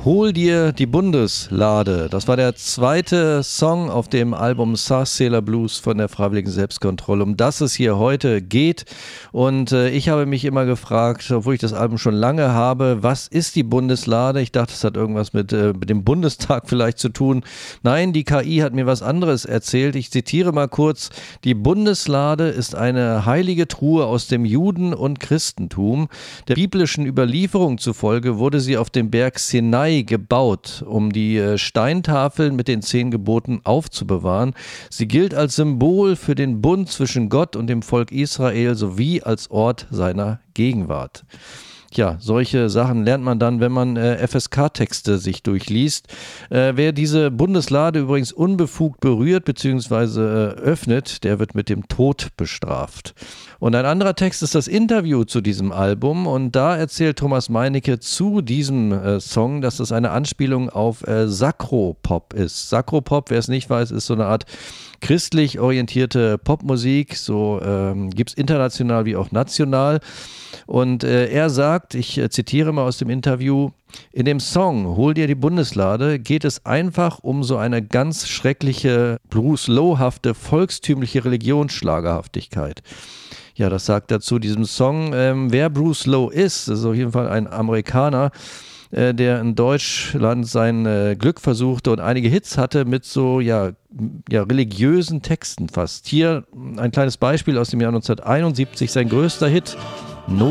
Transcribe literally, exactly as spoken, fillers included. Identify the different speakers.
Speaker 1: Hol dir die Bundeslade. Das war der zweite Song auf dem Album South Sailor Blues von der Freiwilligen Selbstkontrolle, um das es hier heute geht. Und äh, ich habe mich immer gefragt, obwohl ich das Album schon lange habe, was ist die Bundeslade? Ich dachte, es hat irgendwas mit, äh, mit dem Bundestag vielleicht zu tun. Nein, die K I hat mir was anderes erzählt. Ich zitiere mal kurz. Die Bundeslade ist eine heilige Truhe aus dem Juden- und Christentum. Der biblischen Überlieferung zufolge wurde sie auf dem Berg Sinai gebaut, um die Steintafeln mit den zehn Geboten aufzubewahren. Sie gilt als Symbol für den Bund zwischen Gott und dem Volk Israel sowie als Ort seiner Gegenwart. Ja, solche Sachen lernt man dann, wenn man äh, F S K-Texte sich durchliest. Äh, wer diese Bundeslade übrigens unbefugt berührt bzw. Äh, öffnet, der wird mit dem Tod bestraft. Und ein anderer Text ist das Interview zu diesem Album, und da erzählt Thomas Meinecke zu diesem äh, Song, dass das eine Anspielung auf äh, Sakropop ist. Sakropop, wer es nicht weiß, ist so eine Art christlich orientierte Popmusik, so ähm, gibt es international wie auch national. Und äh, er sagt, ich äh, zitiere mal aus dem Interview, in dem Song Hol dir die Bundeslade geht es einfach um so eine ganz schreckliche, Bruce Lowe-hafte, volkstümliche Religionsschlagerhaftigkeit. Ja, das sagt er zu diesem Song. Ähm, wer Bruce Lowe ist, ist auf jeden Fall ein Amerikaner, äh, der in Deutschland sein äh, Glück versuchte und einige Hits hatte mit so, ja, ja, religiösen Texten fast. Hier ein kleines Beispiel aus dem Jahr neunzehnhunderteinundsiebzig, sein größter Hit, No